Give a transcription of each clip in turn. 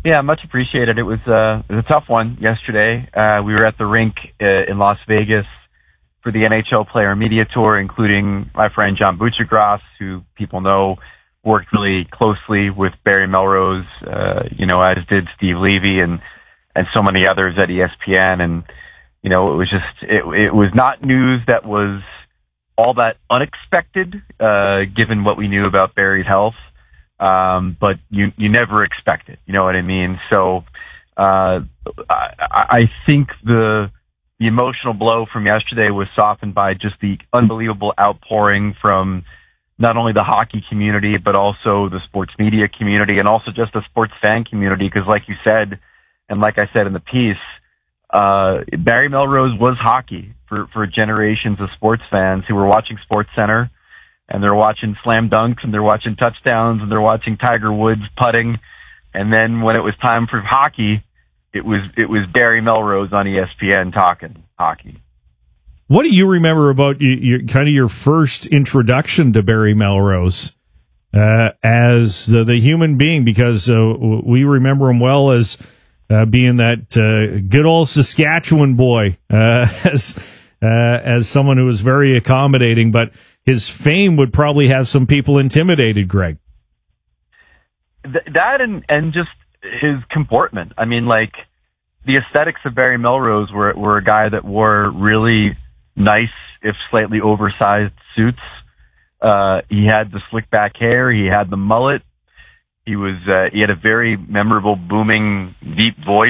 Yeah, much appreciated. It was a tough one yesterday. We were at the rink in Las Vegas for the NHL Player Media Tour, including my friend John Buccigross, who people know worked really closely with Barry Melrose, as did Steve Levy and so many others at ESPN. And, it was just, it was not news that was all that unexpected, given what we knew about Barry's health. But you never expect it. You know what I mean? So, I think the emotional blow from yesterday was softened by just the unbelievable outpouring from not only the hockey community, but also the sports media community and also just the sports fan community. Cause like you said, and like I said in the piece, Barry Melrose was hockey for generations of sports fans who were watching SportsCenter, and they're watching slam dunks, and they're watching touchdowns, and they're watching Tiger Woods putting. And then when it was time for hockey, it was Barry Melrose on ESPN talking hockey. What do you remember about your first introduction to Barry Melrose as the human being? Because we remember him well as being that good old Saskatchewan boy, as someone who was very accommodating, but his fame would probably have some people intimidated, Greg. That and just his comportment. I mean, like, the aesthetics of Barry Melrose were a guy that wore really nice, if slightly oversized suits. He had the slick back hair. He had the mullet. He had a very memorable, booming, deep voice,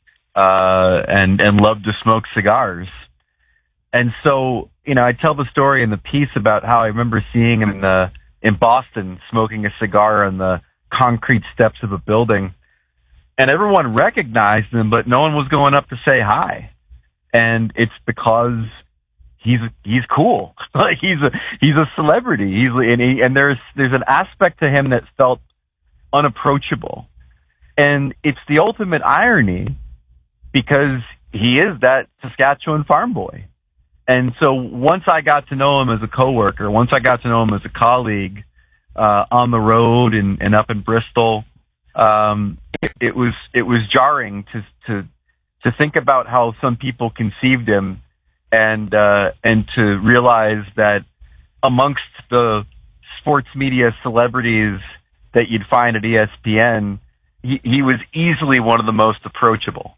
and loved to smoke cigars. And so, I tell the story in the piece about how I remember seeing him in Boston smoking a cigar on the concrete steps of a building, and everyone recognized him, but no one was going up to say hi. And it's because he's cool. Like, he's a celebrity. And there's an aspect to him that felt unapproachable. And it's the ultimate irony because he is that Saskatchewan farm boy. And so once I got to know him as a coworker, once I got to know him as a colleague, on the road and up in Bristol, it was jarring to think about how some people conceived him and to realize that amongst the sports media celebrities that you'd find at ESPN, he was easily one of the most approachable.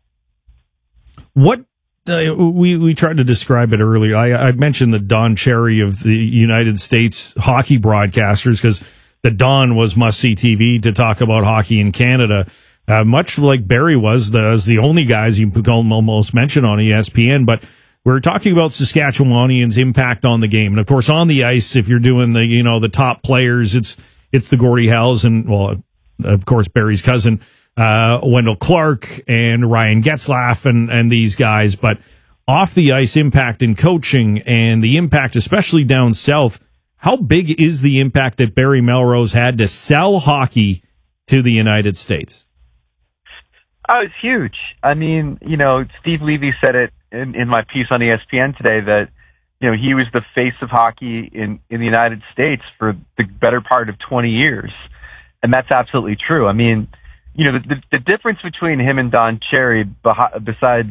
What we tried to describe it earlier. I mentioned the Don Cherry of the United States hockey broadcasters because the Don was must-see TV to talk about hockey in Canada, much like Barry was the only guys you could almost mention on ESPN. But we're talking about Saskatchewanians' impact on the game, and of course on the ice, if you're doing the top players, it's the Gordie Howes and, well, of course Barry's cousin, Wendell Clark and Ryan Getzlaf and these guys. But off the ice impact in coaching and the impact, especially down south, how big is the impact that Barry Melrose had to sell hockey to the United States? Oh, it's huge. I mean, Steve Levy said it in my piece on ESPN today that, he was the face of hockey in the United States for the better part of 20 years. And that's absolutely true. I mean, the difference between him and Don Cherry, besides,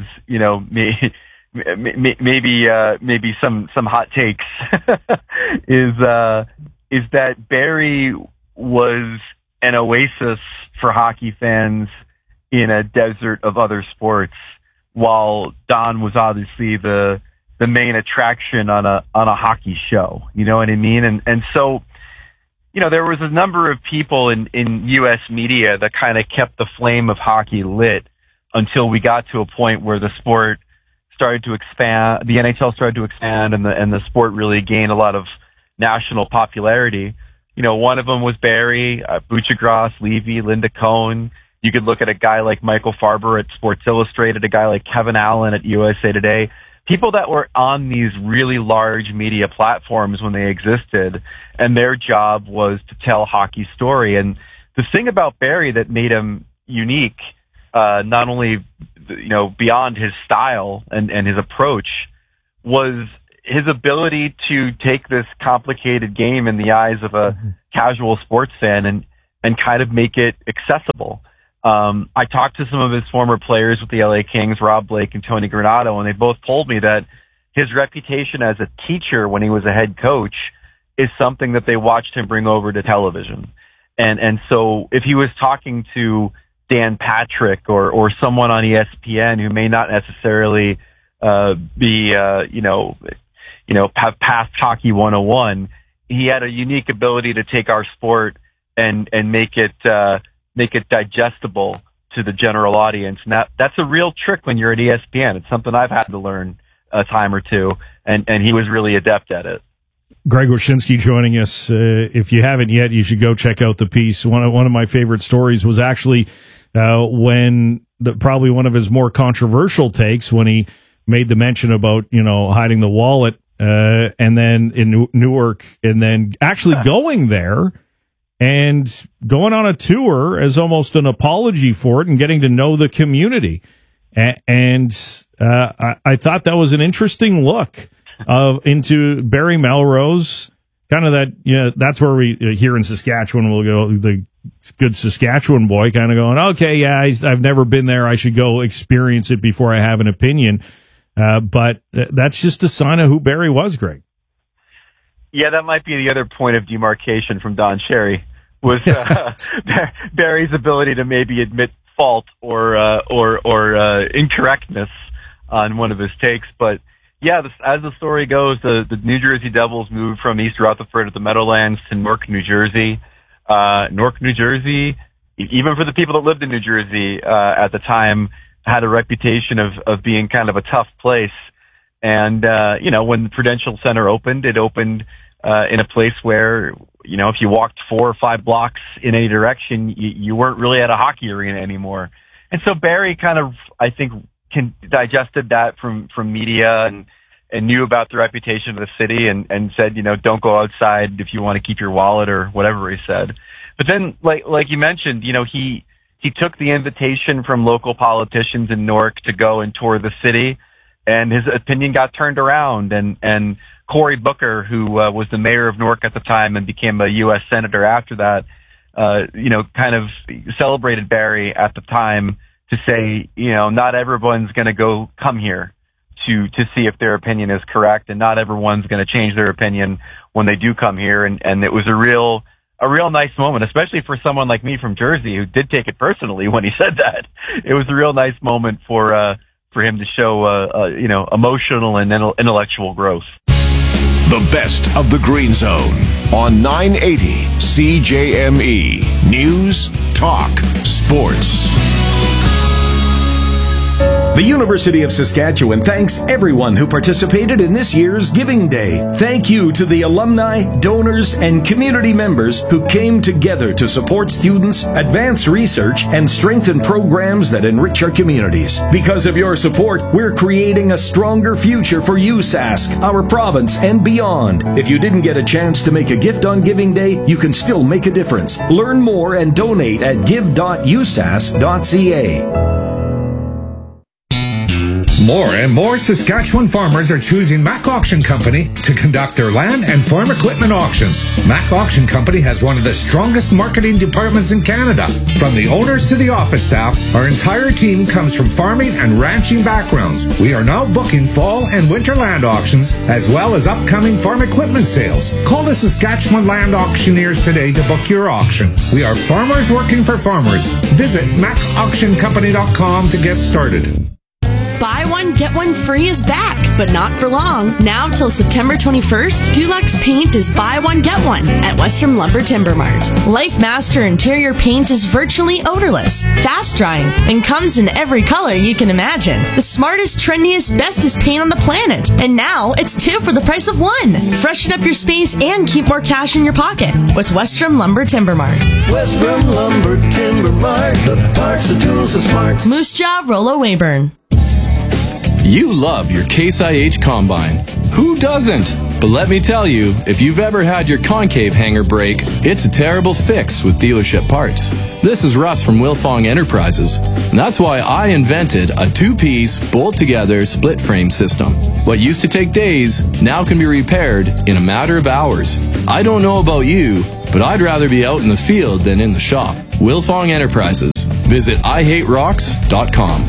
maybe some hot takes, is that Barry was an oasis for hockey fans in a desert of other sports, while Don was obviously the main attraction on a hockey show. You know what I mean? And so, there was a number of people in U.S. media that kind of kept the flame of hockey lit until we got to a point where the sport started to expand, the NHL started to expand, and the sport really gained a lot of national popularity. One of them was Barry, Buccigross, Levy, Linda Cohn. You could look at a guy like Michael Farber at Sports Illustrated, a guy like Kevin Allen at USA Today. People that were on these really large media platforms when they existed, and their job was to tell hockey story. And the thing about Barry that made him unique, not only, beyond his style and his approach, was his ability to take this complicated game in the eyes of a casual sports fan and kind of make it accessible. I talked to some of his former players with the LA Kings, Rob Blake and Tony Granato, and they both told me that his reputation as a teacher when he was a head coach is something that they watched him bring over to television. And so if he was talking to Dan Patrick or someone on ESPN who may not necessarily be have passed Hockey 101, he had a unique ability to take our sport and make it digestible to the general audience. And that's a real trick when you're at ESPN. It's something I've had to learn a time or two, and he was really adept at it. Greg Wyshynski joining us. If you haven't yet, you should go check out the piece. One of my favorite stories was actually when probably one of his more controversial takes when he made the mention about hiding the wallet and then in Newark, and then actually going there and going on a tour as almost an apology for it and getting to know the community. And I thought that was an interesting look into Barry Melrose, kind of that, that's where we here in Saskatchewan will go, the good Saskatchewan boy kind of going, okay, yeah, I've never been there. I should go experience it before I have an opinion. But that's just a sign of who Barry was, Greg. Yeah, that might be the other point of demarcation from Don Cherry was Barry's ability to maybe admit fault or incorrectness on one of his takes. But yeah, as the story goes, the New Jersey Devils moved from East Rutherford at the Meadowlands to Newark, New Jersey. Newark, New Jersey, even for the people that lived in New Jersey at the time, had a reputation of being kind of a tough place. And when the Prudential Center opened, it opened in a place where, if you walked 4 or 5 blocks in any direction, you weren't really at a hockey arena anymore. And so Barry kind of, I think, digested that from media and knew about the reputation of the city and said, don't go outside if you want to keep your wallet or whatever he said. But then, like you mentioned, he took the invitation from local politicians in Newark to go and tour the city, and his opinion got turned around. And Cory Booker, who was the mayor of Newark at the time and became a U.S. senator after that, kind of celebrated Barry at the time to say, not everyone's going to come here to see if their opinion is correct, and not everyone's going to change their opinion when they do come here. And it was a real nice moment, especially for someone like me from Jersey who did take it personally when he said that. It was a real nice moment for him to show, emotional and intellectual growth. The best of the Green Zone on 980 CJME. News, talk, sports. The University of Saskatchewan thanks everyone who participated in this year's Giving Day. Thank you to the alumni, donors, and community members who came together to support students, advance research, and strengthen programs that enrich our communities. Because of your support, we're creating a stronger future for USask, our province, and beyond. If you didn't get a chance to make a gift on Giving Day, you can still make a difference. Learn more and donate at give.usask.ca. More and more Saskatchewan farmers are choosing Mac Auction Company to conduct their land and farm equipment auctions. Mac Auction Company has one of the strongest marketing departments in Canada. From the owners to the office staff, our entire team comes from farming and ranching backgrounds. We are now booking fall and winter land auctions, as well as upcoming farm equipment sales. Call the Saskatchewan Land Auctioneers today to book your auction. We are farmers working for farmers. Visit MacAuctionCompany.com to get started. Buy one, get one free is back, but not for long. Now till September 21st, Dulux Paint is buy one, get one at Western Lumber Timber Mart. Life Master interior paint is virtually odorless, fast drying, and comes in every color you can imagine. The smartest, trendiest, bestest paint on the planet. And now it's 2 for the price of 1. Freshen up your space and keep more cash in your pocket with Western Lumber Timber Mart. Western Lumber Timber Mart, the parts, the tools, the smarts. Moose Jaw, Rollo Weyburn. You love your Case IH Combine. Who doesn't? But let me tell you, if you've ever had your concave hanger break, it's a terrible fix with dealership parts. This is Russ from Wilfong Enterprises. And that's why I invented a 2-piece, bolt-together, split-frame system. What used to take days now can be repaired in a matter of hours. I don't know about you, but I'd rather be out in the field than in the shop. Wilfong Enterprises. Visit IHateRocks.com.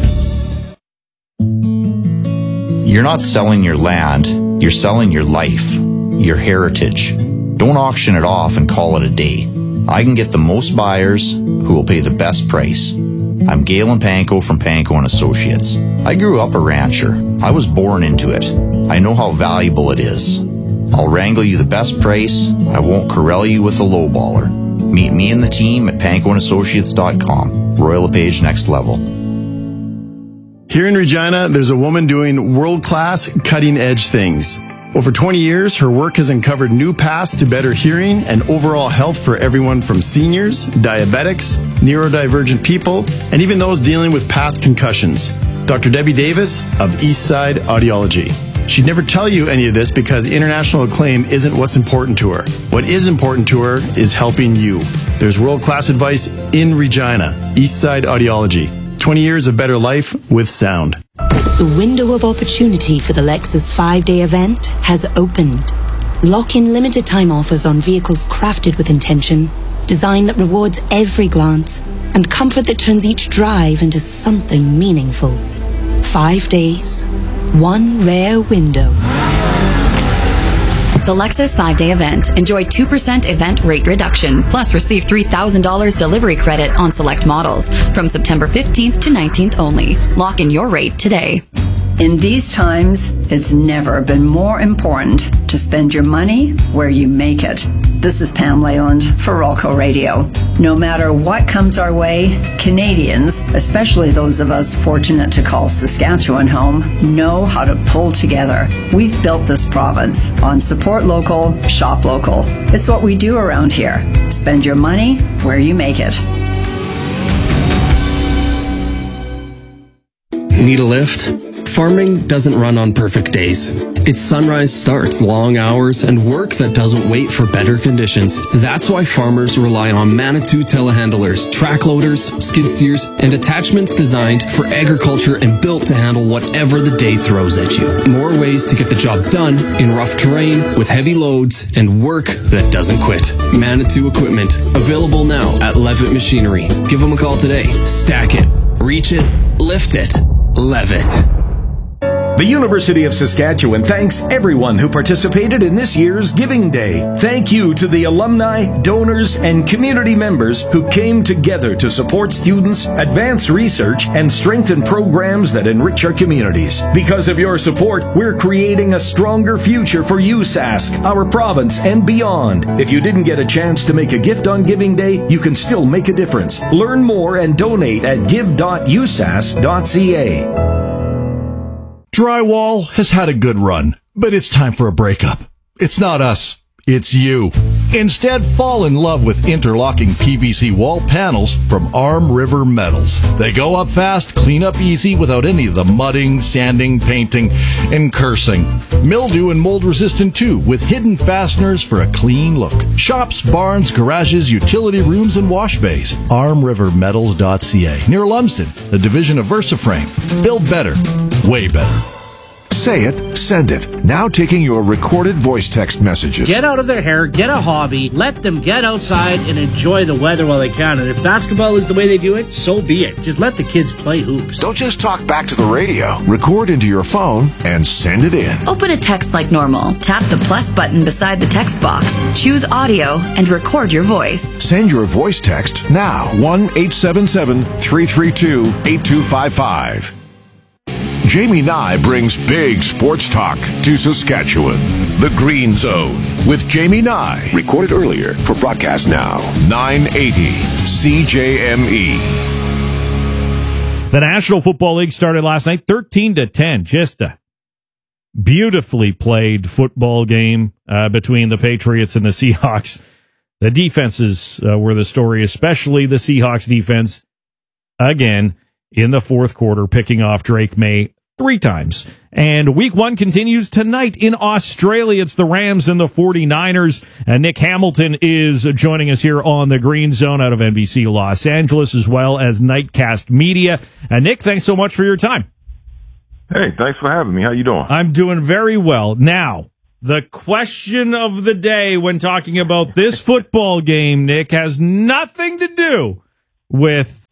You're not selling your land, you're selling your life, your heritage. Don't auction it off and call it a day. I can get the most buyers who will pay the best price. I'm Galen Panko from Panko & Associates. I grew up a rancher. I was born into it. I know how valuable it is. I'll wrangle you the best price. I won't corral you with a lowballer. Meet me and the team at pankoandassociates.com. Royal LePage Next Level. Here in Regina, there's a woman doing world-class, cutting-edge things. Over 20 years, her work has uncovered new paths to better hearing and overall health for everyone from seniors, diabetics, neurodivergent people, and even those dealing with past concussions. Dr. Debbie Davis of Eastside Audiology. She'd never tell you any of this because international acclaim isn't what's important to her. What is important to her is helping you. There's world-class advice in Regina. Eastside Audiology. 20 years of better life with sound. The window of opportunity for the Lexus 5-day event has opened. Lock in limited time offers on vehicles crafted with intention, design that rewards every glance, and comfort that turns each drive into something meaningful. 5 days, one rare window. The Lexus 5-day event. Enjoy 2% event rate reduction, plus receive $3,000 delivery credit on select models from September 15th to 19th only. Lock in your rate today. In these times, it's never been more important to spend your money where you make it. This is Pam Leyland for Rolco Radio. No matter what comes our way, Canadians, especially those of us fortunate to call Saskatchewan home, know how to pull together. We've built this province on support local, shop local. It's what we do around here. Spend your money where you make it. Need a lift? Farming doesn't run on perfect days. Its sunrise starts, long hours, and work that doesn't wait for better conditions. That's why farmers rely on Manitou telehandlers, track loaders, skid steers, and attachments designed for agriculture and built to handle whatever the day throws at you. More ways to get the job done in rough terrain with heavy loads and work that doesn't quit. Manitou equipment, available now at Levitt Machinery. Give them a call today. Stack it, reach it, lift it, Levitt. The University of Saskatchewan thanks everyone who participated in this year's Giving Day. Thank you to the alumni, donors, and community members who came together to support students, advance research, and strengthen programs that enrich our communities. Because of your support, we're creating a stronger future for USask, our province, and beyond. If you didn't get a chance to make a gift on Giving Day, you can still make a difference. Learn more and donate at give.usask.ca. Drywall has had a good run, but it's time for a breakup. It's not us, it's you. Instead, fall in love with interlocking PVC wall panels from Arm River Metals. They go up fast, clean up easy without any of the mudding, sanding, painting, and cursing. Mildew and mold resistant too, with hidden fasteners for a clean look. Shops, barns, garages, utility rooms, and wash bays. ArmRiverMetals.ca, near Lumsden, a division of VersaFrame. Build better, way better. Say it, send it. Now taking your recorded voice text messages. Get out of their hair, get a hobby, let them get outside and enjoy the weather while they can. And if basketball is the way they do it, so be it. Just let the kids play hoops. Don't just talk back to the radio. Record into your phone and send it in. Open a text like normal. Tap the plus button beside the text box. Choose audio and record your voice. Send your voice text now. 1-877-332-8255. Jamie Nye brings big sports talk to Saskatchewan. The Green Zone with Jamie Nye. Recorded earlier for broadcast now. 980 CJME. The National Football League started last night, 13-10. Just a beautifully played football game between the Patriots and the Seahawks. The defenses were the story, especially the Seahawks defense. Again, in the fourth quarter, picking off Drake May 3 times. And week 1 continues tonight in Australia. It's the Rams and the 49ers. And Nick Hamilton is joining us here on the Green Zone out of NBC Los Angeles, as well as Nightcast Media. And Nick, thanks so much for your time. Hey, thanks for having me. How you doing? I'm doing very well. Now, the question of the day when talking about this football game, Nick, has nothing to do with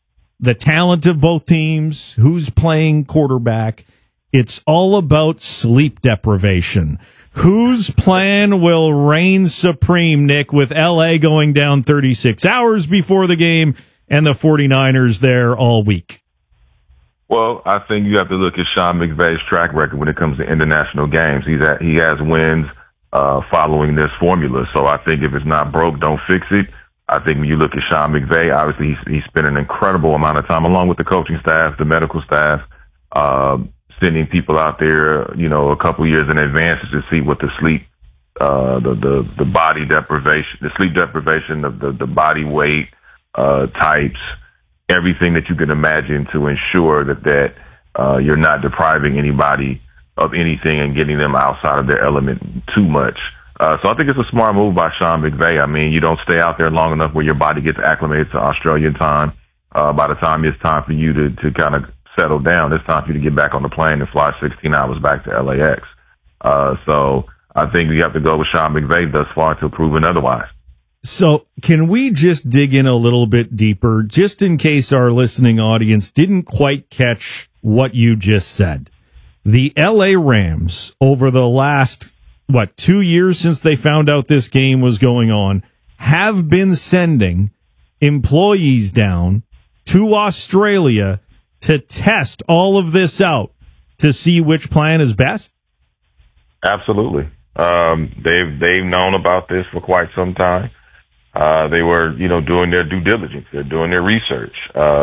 the talent of both teams, who's playing quarterback. It's all about sleep deprivation. Whose plan will reign supreme, Nick, with LA going down 36 hours before the game and the 49ers there all week? Well, I think you have to look at Sean McVay's track record when it comes to international games. He has wins following this formula. So I think if it's not broke, don't fix it. I think when you look at Sean McVay, obviously he's spent an incredible amount of time, along with the coaching staff, the medical staff, sending people out there, a couple years in advance to see what the sleep, the body deprivation, the sleep deprivation of the body weight types, everything that you can imagine to ensure that you're not depriving anybody of anything and getting them outside of their element too much. So I think it's a smart move by Sean McVay. I mean, you don't stay out there long enough where your body gets acclimated to Australian time. By the time it's time for you to kind of settle down, it's time for you to get back on the plane and fly 16 hours back to LAX. So I think you have to go with Sean McVay thus far until proven otherwise. So can we just dig in a little bit deeper, just in case our listening audience didn't quite catch what you just said? The LA Rams, over the last, 2 years since they found out this game was going on, have been sending employees down to Australia to test all of this out to see which plan is best? Sports They've known about this for quite some time. They were, doing their due diligence. They're doing their research.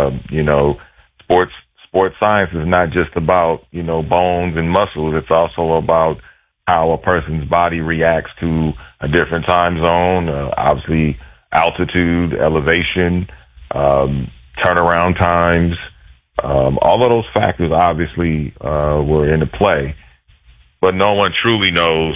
Sports science is not just about, bones and muscles. It's also about how a person's body reacts to a different time zone, obviously altitude, elevation, turnaround times. All of those factors obviously were into play, but no one truly knows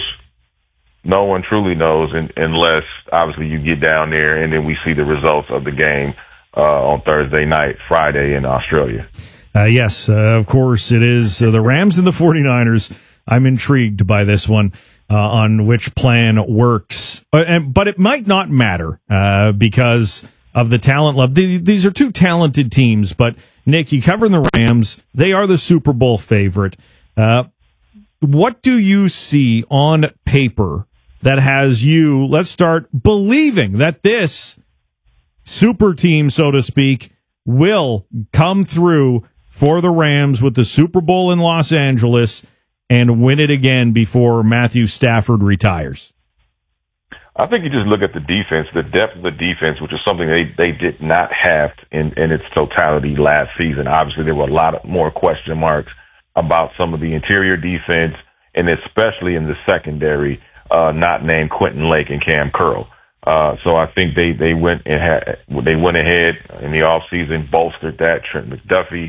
unless obviously you get down there and then we see the results of the game on Thursday night, Friday in Australia. Yes, of course it is the Rams and the 49ers. I'm intrigued by this one on which plan works. But it might not matter because of the talent level. These are two talented teams, but Nick, you cover the Rams. They are the Super Bowl favorite. What do you see on paper that has you, let's start believing that this super team, so to speak, will come through for the Rams with the Super Bowl in Los Angeles and win it again before Matthew Stafford retires? I think you just look at the defense, the depth of the defense, which is something they did not have in its totality last season. Obviously, there were a lot more question marks about some of the interior defense, and especially in the secondary, not named Quentin Lake and Cam Curl. So I think they went ahead in the offseason, bolstered that. Trent McDuffie,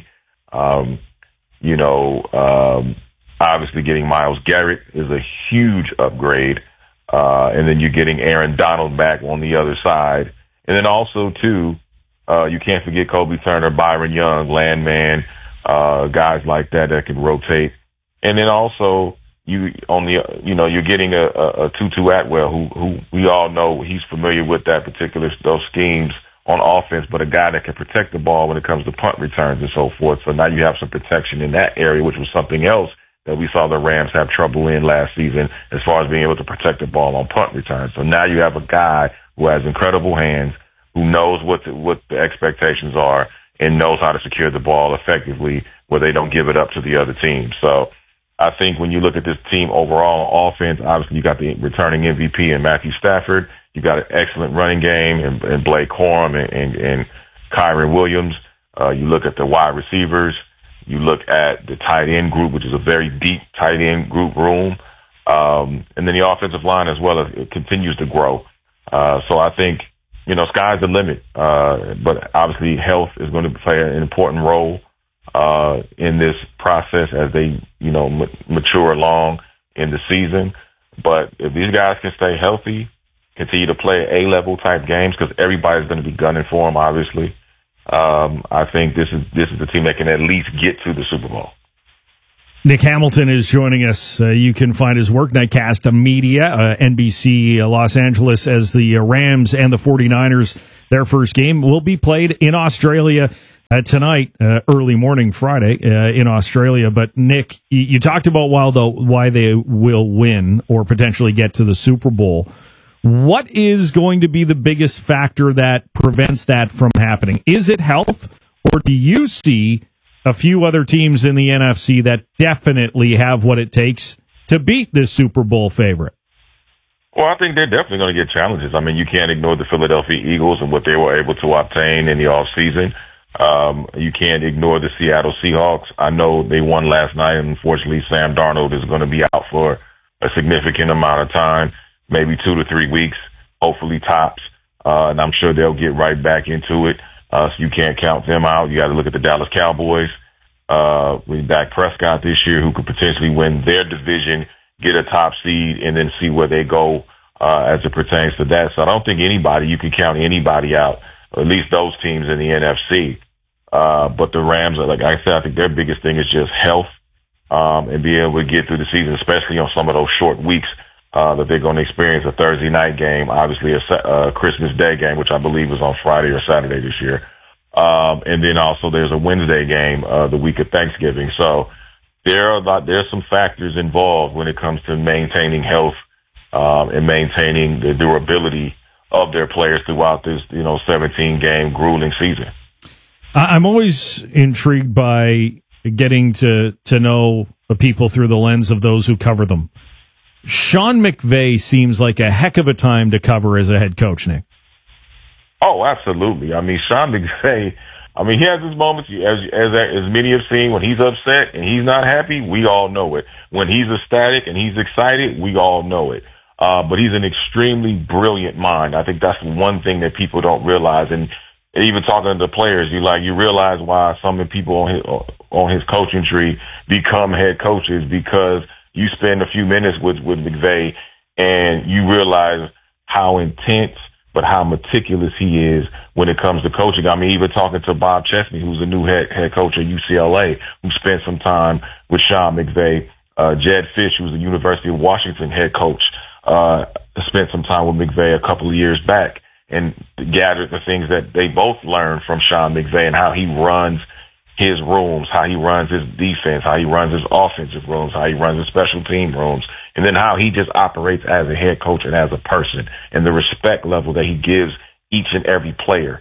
obviously getting Myles Garrett is a huge upgrade. And then you're getting Aaron Donald back on the other side. And then also, too, you can't forget Kobe Turner, Byron Young, Landman, guys like that can rotate. And then also, you're getting a Tutu Atwell who we all know he's familiar with those schemes on offense, but a guy that can protect the ball when it comes to punt returns and so forth. So now you have some protection in that area, which was something else that we saw the Rams have trouble in last season as far as being able to protect the ball on punt returns. So now you have a guy who has incredible hands, who knows what the expectations are and knows how to secure the ball effectively where they don't give it up to the other team. So I think when you look at this team overall on offense, obviously you got the returning MVP in Matthew Stafford. You got an excellent running game and Blake Corum and Kyron Williams. You look at the wide receivers. You look at the tight end group, which is a very deep tight end group room. And then the offensive line as well, it continues to grow. So I think, sky's the limit. But obviously health is going to play an important role in this process as they, mature along in the season. But if these guys can stay healthy, continue to play A-level type games, because everybody's going to be gunning for them, obviously. I think this is the team that can at least get to the Super Bowl. Nick Hamilton is joining us. You can find his work, Nightcast Media, NBC Los Angeles, as the Rams and the 49ers, their first game will be played in Australia tonight, early morning Friday in Australia. But Nick, you talked about why they will win or potentially get to the Super Bowl. What is going to be the biggest factor that prevents that from happening? Is it health, or do you see a few other teams in the NFC that definitely have what it takes to beat this Super Bowl favorite? Well, I think they're definitely going to get challenges. I mean, you can't ignore the Philadelphia Eagles and what they were able to obtain in the offseason. You can't ignore the Seattle Seahawks. I know they won last night, and unfortunately, Sam Darnold is going to be out for a significant amount of time, maybe 2 to 3 weeks, hopefully tops. And I'm sure they'll get right back into it. So you can't count them out. You got to look at the Dallas Cowboys with Dak Prescott this year, who could potentially win their division, get a top seed, and then see where they go as it pertains to that. So I don't think you can count anybody out, or at least those teams in the NFC. But the Rams, like I said, I think their biggest thing is just health and being able to get through the season, especially on some of those short weeks that they're going to experience. A Thursday night game, obviously a Christmas Day game, which I believe was on Friday or Saturday this year. And then also there's a Wednesday game the week of Thanksgiving. So there's some factors involved when it comes to maintaining health and maintaining the durability of their players throughout this 17-game grueling season. I'm always intrigued by getting to know the people through the lens of those who cover them. Sean McVay seems like a heck of a time to cover as a head coach, Nick. Oh, absolutely. I mean, Sean McVay, he has his moments, as many have seen, when he's upset and he's not happy, we all know it. When he's ecstatic and he's excited, we all know it. But he's an extremely brilliant mind. I think that's one thing that people don't realize. And even talking to the players, you realize why some of the people on his coaching tree become head coaches, because you spend a few minutes with McVay and you realize how intense but how meticulous he is when it comes to coaching. Even talking to Bob Chesney, who's the new head coach at UCLA, who spent some time with Sean McVay. Jed Fish, who's the University of Washington head coach, spent some time with McVay a couple of years back and gathered the things that they both learned from Sean McVay and how he runs his rooms, how he runs his defense, how he runs his offensive rooms, how he runs his special team rooms, and then how he just operates as a head coach and as a person, and the respect level that he gives each and every player,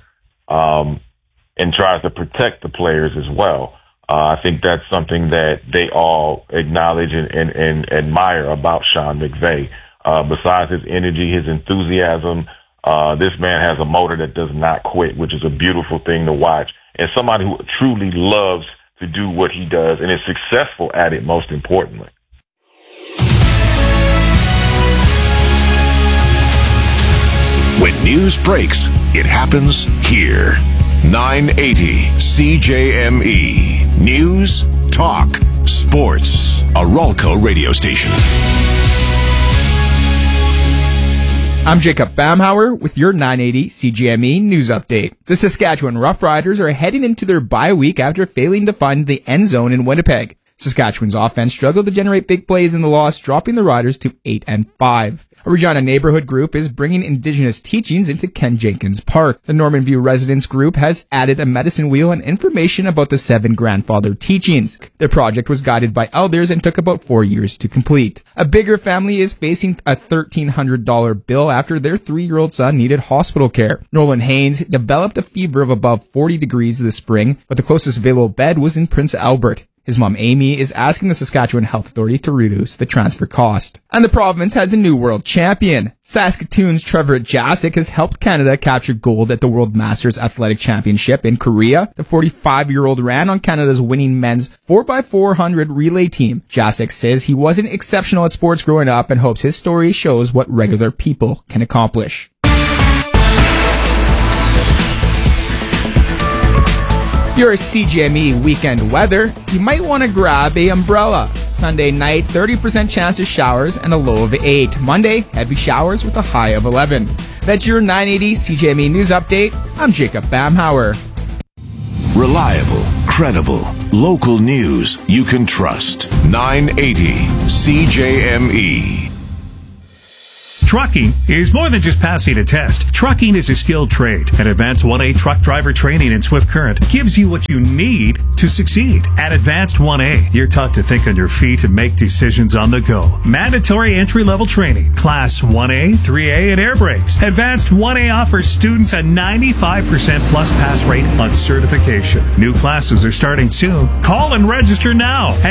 and tries to protect the players as well. I think that's something that they all acknowledge and admire about Sean McVay. Besides his energy, his enthusiasm, this man has a motor that does not quit, which is a beautiful thing to watch. And somebody who truly loves to do what he does and is successful at it, most importantly. When news breaks, it happens here. 980 CJME. News, talk, sports. A Ralco radio station. I'm Jacob Bamhauer with your 980 CGME news update. The Saskatchewan Roughriders are heading into their bye week after failing to find the end zone in Winnipeg. Saskatchewan's offense struggled to generate big plays in the loss, dropping the Riders to 8-5. A Regina neighborhood group is bringing Indigenous teachings into Ken Jenkins Park. The Norman View Residents Group has added a medicine wheel and information about the 7 grandfather teachings. The project was guided by elders and took about 4 years to complete. A bigger family is facing a $1,300 bill after their 3-year-old son needed hospital care. Nolan Haynes developed a fever of above 40 degrees this spring, but the closest available bed was in Prince Albert. His mom, Amy, is asking the Saskatchewan Health Authority to reduce the transfer cost. And the province has a new world champion. Saskatoon's Trevor Jasic has helped Canada capture gold at the World Masters Athletic Championship in Korea. The 45-year-old ran on Canada's winning men's 4x400 relay team. Jasic says he wasn't exceptional at sports growing up and hopes his story shows what regular people can accomplish. Your CGME weekend weather, you might want to grab a umbrella. Sunday night, 30% chance of showers and a low of 8. Monday, heavy showers with a high of 11. That's your 980 CGME news update. I'm Jacob Bamhauer. Reliable, credible, local news you can trust. 980 CJME. Trucking is more than just passing a test. Trucking is a skilled trade, and Advanced 1A truck driver training in Swift Current gives you what you need to succeed. At Advanced 1A, you're taught to think on your feet and make decisions on the go. Mandatory entry-level training, Class 1A, 3A, and air brakes. Advanced 1A offers students a 95% plus pass rate on certification. New classes are starting soon. Call and register now at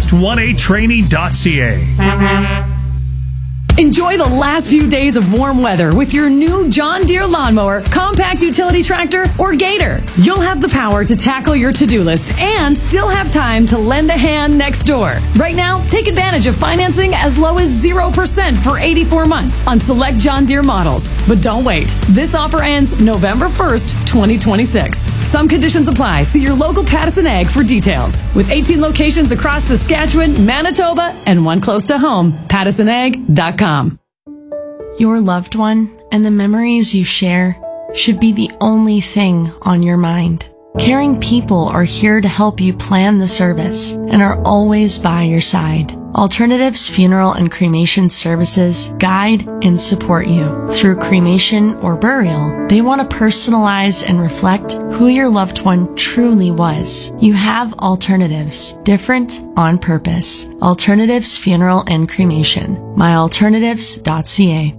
advanced1atraining.ca. Enjoy the last few days of warm weather with your new John Deere lawnmower, compact utility tractor, or Gator. You'll have the power to tackle your to-do list and still have time to lend a hand next door. Right now, take advantage of financing as low as 0% for 84 months on select John Deere models. But don't wait. This offer ends November 1st, 2026. Some conditions apply. See your local Pattison Ag for details. With 18 locations across Saskatchewan, Manitoba, and one close to home, PattisonAg.com. Your loved one and the memories you share should be the only thing on your mind. Caring people are here to help you plan the service and are always by your side. Alternatives Funeral and Cremation Services guide and support you through cremation or burial. They want to personalize and reflect who your loved one truly was. You have alternatives, different on purpose. Alternatives Funeral and Cremation. myalternatives.ca.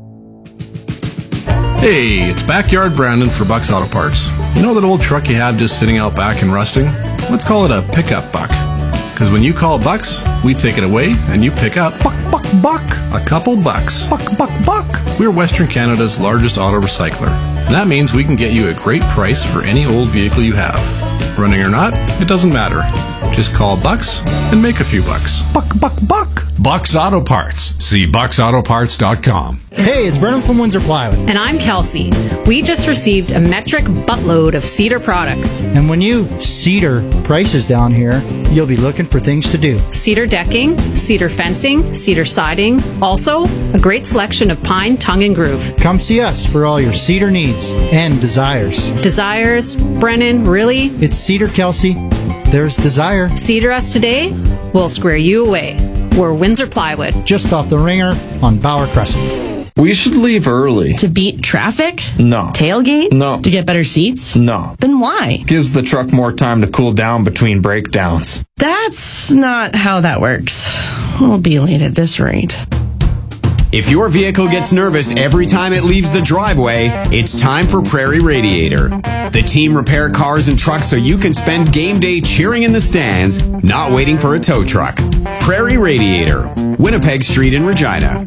Hey, it's Backyard Brandon for Buck's Auto Parts. You know that old truck you had just sitting out back and rusting? Let's call it a pickup buck. Because when you call Bucks, we take it away and you pick up buck, a couple bucks. Buck. We're Western Canada's largest auto recycler. And that means we can get you a great price for any old vehicle you have. Running or not, it doesn't matter. Just call Bucks and make a few bucks. Buck. Bucks Auto Parts. See bucksautoparts.com. Hey, it's Brennan from Windsor Plywood. And I'm Kelsey. We just received a metric buttload of Cedar products. And when you Cedar prices down here, you'll be looking for things to do. Cedar decking, cedar fencing, cedar siding. Also, a great selection of pine, tongue, and groove. Come see us for all your cedar needs and desires. Desires? Brennan, really? It's Cedar, Kelsey. There's desire. Cedar us today, we'll square you away. We're Windsor Plywood. Just off the Ringer on Bauer Crescent. We should leave early. To beat traffic? No. Tailgate? No. To get better seats? No. Then why? Gives the truck more time to cool down between breakdowns. That's not how that works. We'll be late at this rate. If your vehicle gets nervous every time it leaves the driveway, it's time for Prairie Radiator. The team repair cars and trucks so you can spend game day cheering in the stands, not waiting for a tow truck. Prairie Radiator, Winnipeg Street in Regina.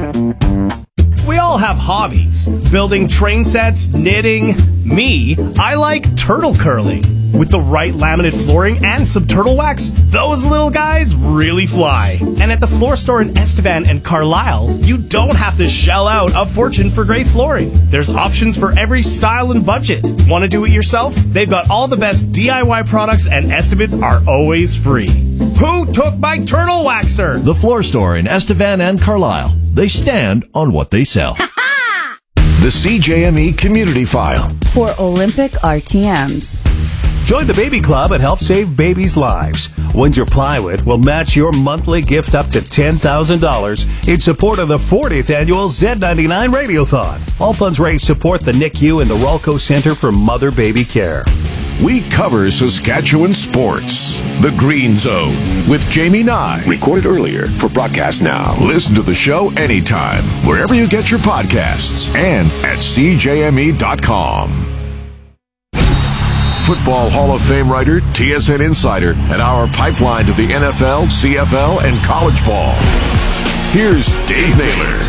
We all have hobbies. Building train sets, knitting. Me, I like turtle curling. With the right laminate flooring and some turtle wax, those little guys really fly. And at the floor store in Estevan and Carlisle, you don't have to shell out a fortune for great flooring. There's options for every style and budget. Want to do it yourself? They've got all the best DIY products and estimates are always free. Who took my turtle waxer? The floor store in Estevan and Carlisle. They stand on what they sell. The CJME Community File. For Olympic RTMs. Join the Baby Club and help save babies' lives. Windsor Plywood will match your monthly gift up to $10,000 in support of the 40th annual Z99 Radiothon. All funds raised support the NICU and the Rolco Center for Mother-Baby Care. We cover Saskatchewan sports. The Green Zone with Jamie Nye. Recorded earlier for broadcast now. Listen to the show anytime, wherever you get your podcasts, and at CJME.com. Football Hall of Fame writer, TSN insider, and our pipeline to the NFL, CFL, and college ball. Here's Dave Naylor.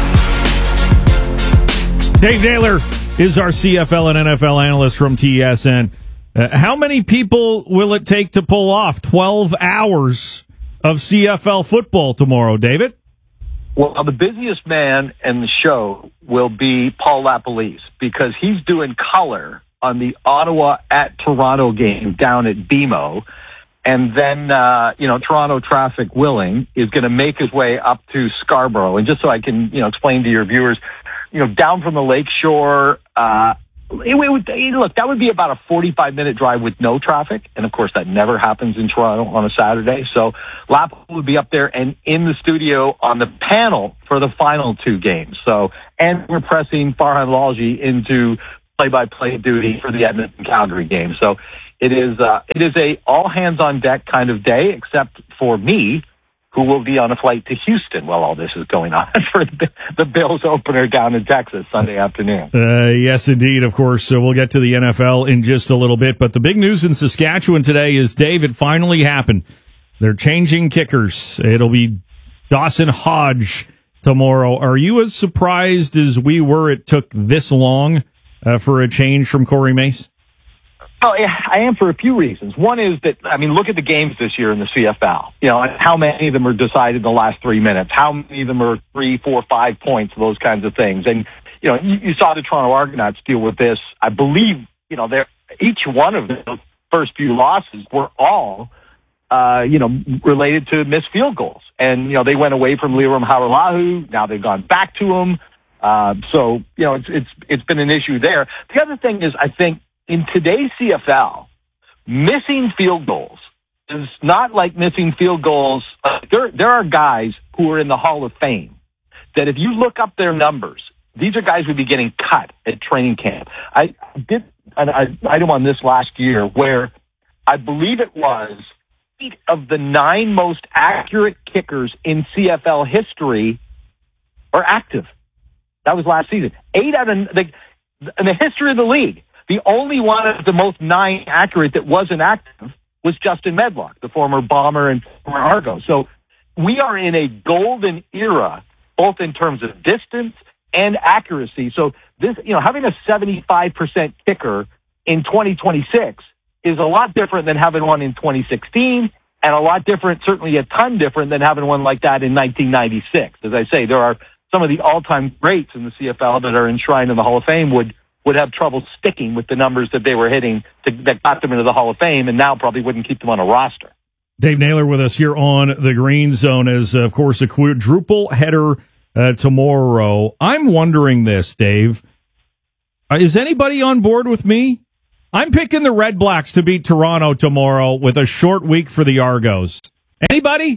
Dave Naylor is our CFL and NFL analyst from TSN. How many people will it take to pull off 12 hours of CFL football tomorrow, David? Well, the busiest man in the show will be Paul LaPolice because he's doing color on the Ottawa at Toronto game down at BMO. And then, Toronto traffic willing is going to make his way up to Scarborough. And just so I can, explain to your viewers, down from the lakeshore, Look, that would be about a 45-minute drive with no traffic, and of course that never happens in Toronto on a Saturday. So Lapo would be up there and in the studio on the panel for the final two games. And we're pressing Farhan Lalji into play-by-play duty for the Edmonton-Calgary game. So it is a all-hands-on-deck kind of day, except for me, who will be on a flight to Houston while all this is going on for the Bills opener down in Texas Sunday afternoon. Yes, indeed. Of course, we'll get to the NFL in just a little bit. But the big news in Saskatchewan today is, Dave, it finally happened. They're changing kickers. It'll be Dawson Hodge tomorrow. Are you as surprised as we were it took this long for a change from Corey Mace? Oh, yeah, I am for a few reasons. One is that, look at the games this year in the CFL. How many of them are decided in the last 3 minutes? How many of them are 3, 4, 5 points, those kinds of things? And, you saw the Toronto Argonauts deal with this. I believe, each one of the first few losses were all, related to missed field goals. And, they went away from Liram Hau'olahu. Now they've gone back to him. So, it's been an issue there. The other thing is, I think, in today's CFL, missing field goals is not like missing field goals. There are guys who are in the Hall of Fame that if you look up their numbers, these are guys who would be getting cut at training camp. I did an item on this last year where I believe it was 8 of the 9 most accurate kickers in CFL history are active. That was last season. 8 out of in the history of the league. The only one of the most 9 accurate that wasn't active was Justin Medlock, the former Bomber and former Argo. So we are in a golden era, both in terms of distance and accuracy. So this, having a 75% kicker in 2026 is a lot different than having one in 2016, and a lot different, certainly a ton different than having one like that in 1996. As I say, there are some of the all-time greats in the CFL that are enshrined in the Hall of Fame would have trouble sticking with the numbers that they were hitting that got them into the Hall of Fame, and now probably wouldn't keep them on a roster. Dave Naylor with us here on the Green Zone as, of course, a quadruple header tomorrow. I'm wondering this, Dave. Is anybody on board with me? I'm picking the Red Blacks to beat Toronto tomorrow with a short week for the Argos. Anybody?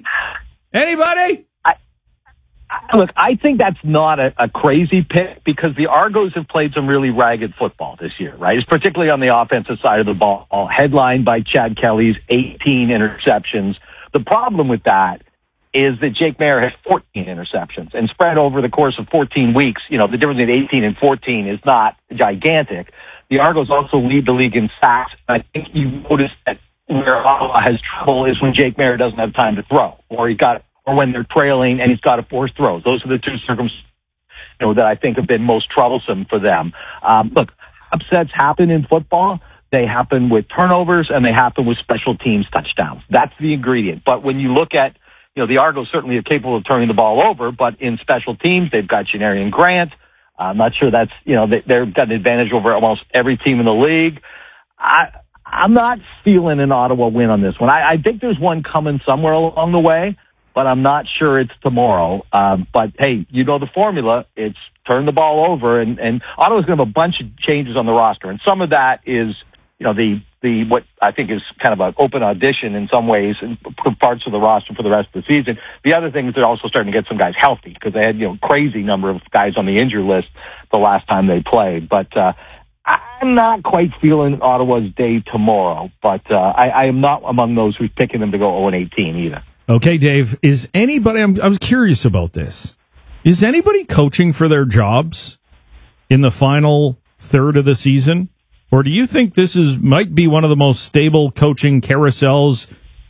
Look, I think that's not a crazy pick because the Argos have played some really ragged football this year, right? It's particularly on the offensive side of the ball, headlined by Chad Kelly's 18 interceptions. The problem with that is that Jake Maier has 14 interceptions and spread over the course of 14 weeks. The difference between 18 and 14 is not gigantic. The Argos also lead the league in sacks. I think you notice that where Ottawa has trouble is when Jake Maier doesn't have time to throw, or when they're trailing and he's got to force throws. Those are the two circumstances that I think have been most troublesome for them. Look, upsets happen in football. They happen with turnovers and they happen with special teams touchdowns. That's the ingredient. But when you look at, the Argos certainly are capable of turning the ball over, but in special teams, they've got Janarian Grant. I'm not sure that's, they've got an advantage over almost every team in the league. I'm not feeling an Ottawa win on this one. I think there's one coming somewhere along the way, but I'm not sure it's tomorrow. But hey, the formula. It's turn the ball over, and Ottawa's going to have a bunch of changes on the roster, and some of that is, the what I think is kind of an open audition in some ways and parts of the roster for the rest of the season. The other thing is they're also starting to get some guys healthy because they had crazy number of guys on the injury list the last time they played. But I'm not quite feeling Ottawa's day tomorrow, but I am not among those who's picking them to go 0-18 either. Okay, Dave, is anybody, I was curious about this. Is anybody coaching for their jobs in the final third of the season? Or do you think this might be one of the most stable coaching carousels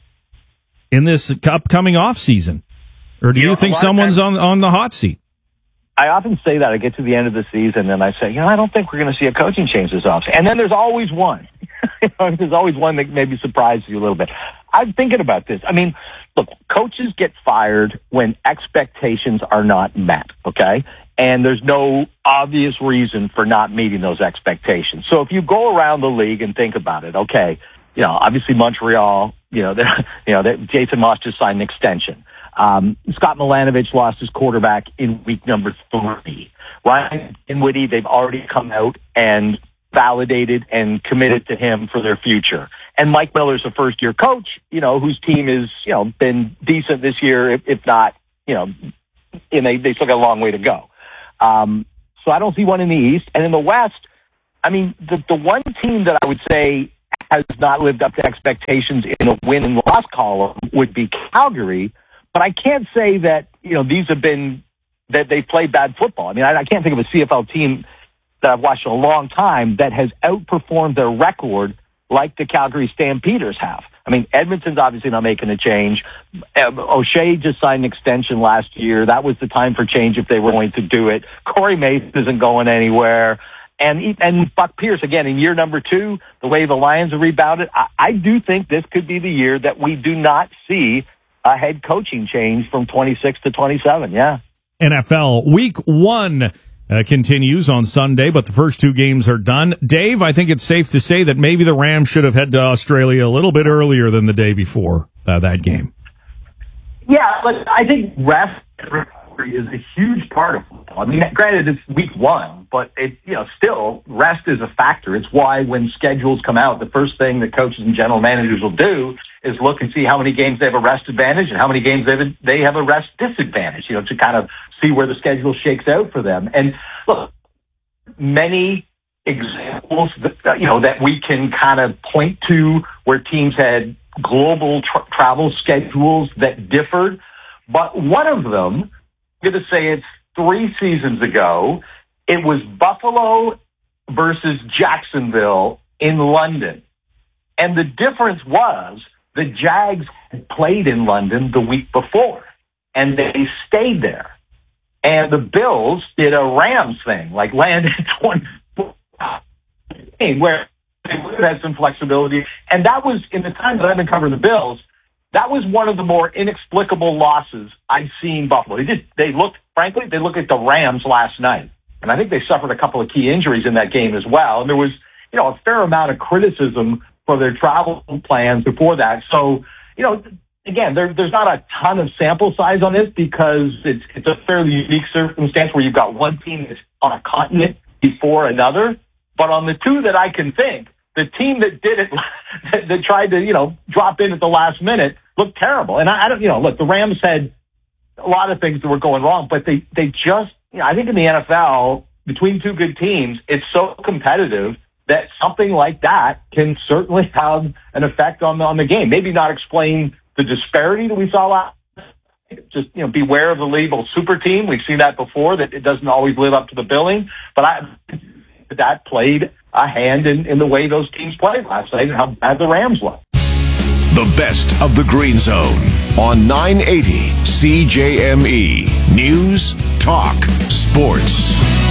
in this upcoming off season? Or do you think someone's on the hot seat? I often say that. I get to the end of the season and I say, I don't think we're going to see a coaching change this offseason. And then there's always one. There's always one that maybe surprises you a little bit. I'm thinking about this. Look, coaches get fired when expectations are not met, okay? And there's no obvious reason for not meeting those expectations. So if you go around the league and think about it, okay, obviously Montreal, Jason Moss just signed an extension. Scott Milanovic lost his quarterback in week number 3. Ryan Dinwiddie, they've already come out and validated and committed to him for their future. And Mike Miller's a first-year coach, whose team is, been decent this year, if not, and they still got a long way to go. So I don't see one in the East. And in the West, I mean, the one team that I would say has not lived up to expectations in the win and loss column would be Calgary. But I can't say that, these have been, that they played bad football. I mean, I can't think of a CFL team that I've watched in a long time that has outperformed their record like the Calgary Stampeders have. I mean, Edmonton's obviously not making a change. O'Shea just signed an extension last year. That was the time for change if they were going to do it. Corey Mason isn't going anywhere. And Buck Pierce, again, in year number 2, the way the Lions have rebounded, I do think this could be the year that we do not see a head coaching change from 26 to 27, yeah. NFL Week 1 continues on Sunday, but the first 2 games are done. Dave, I think it's safe to say that maybe the Rams should have headed to Australia a little bit earlier than the day before that game. Yeah, but I think rest recovery is a huge part of football. I mean, granted, it's week 1, but still rest is a factor. It's why when schedules come out, the first thing that coaches and general managers will do is look and see how many games they have a rest advantage and how many games they have a rest disadvantage, to kind of see where the schedule shakes out for them. And look, many examples that we can kind of point to where teams had global travel schedules that differed. But one of them, I'm going to say it's 3 seasons ago, it was Buffalo versus Jacksonville in London. And the difference was the Jags had played in London the week before, and they stayed there. And the Bills did a Rams thing, like landed 20 where they would have had some flexibility. And that was, in the time that I've been covering the Bills, that was one of the more inexplicable losses I've seen Buffalo. They looked at the Rams last night. And I think they suffered a couple of key injuries in that game as well. And there was, a fair amount of criticism for their travel plans before that. So, again, there's not a ton of sample size on this because it's a fairly unique circumstance where you've got one team that's on a continent before another. But on the 2 that I can think, the team that did it, that tried to, drop in at the last minute looked terrible. And I don't, look, the Rams had a lot of things that were going wrong, but they just, I think in the NFL, between 2 good teams, it's so competitive that something like that can certainly have an effect on the game. Maybe not explain the disparity that we saw last. Just, beware of the label super team. We've seen that before, that it doesn't always live up to the billing. But that played a hand in the way those teams played last night and how bad the Rams looked. The best of the Green Zone on 980 CJME. News, talk, sports.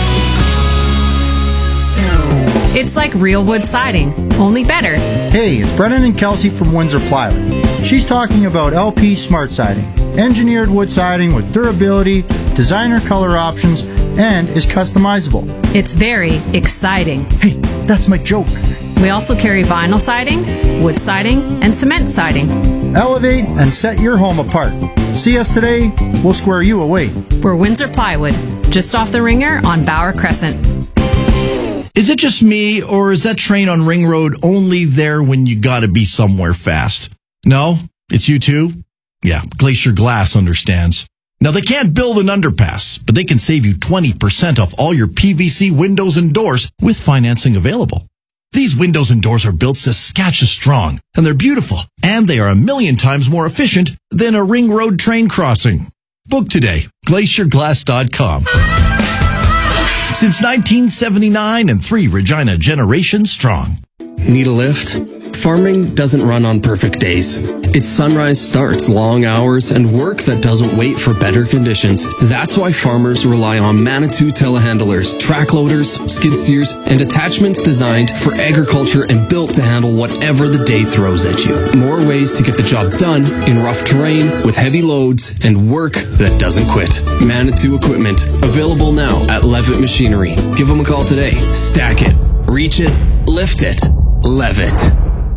It's like real wood siding, only better. Hey, it's Brennan and Kelsey from Windsor Plywood. She's talking about LP Smart Siding. Engineered wood siding with durability, designer color options, and is customizable. It's very exciting. Hey, that's my joke. We also carry vinyl siding, wood siding, and cement siding. Elevate and set your home apart. See us today, we'll square you away. We're Windsor Plywood, just off the Ringer on Bauer Crescent. Is it just me, or is that train on Ring Road only there when you gotta be somewhere fast? No? It's you too? Yeah, Glacier Glass understands. Now, they can't build an underpass, but they can save you 20% off all your PVC windows and doors with financing available. These windows and doors are built Saskatchewan strong, and they're beautiful, and they are 1,000,000 times more efficient than a Ring Road train crossing. Book today, glacierglass.com. Since 1979 and 3 Regina generations strong. Need a lift? Farming doesn't run on perfect days. Its sunrise starts, long hours, and work that doesn't wait for better conditions. That's why farmers rely on Manitou telehandlers, track loaders, skid steers, and attachments designed for agriculture and built to handle whatever the day throws at you. More ways to get the job done in rough terrain with heavy loads and work that doesn't quit. Manitou equipment, available now at Levitt Machinery. Give them a call today. Stack it, reach it, lift it, Levitt.